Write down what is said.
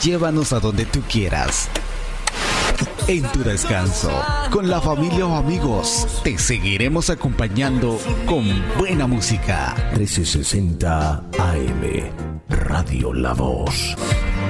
llévanos a donde tú quieras. En tu descanso, con la familia o amigos, te seguiremos acompañando con buena música. 1360 AM, Radio La Voz.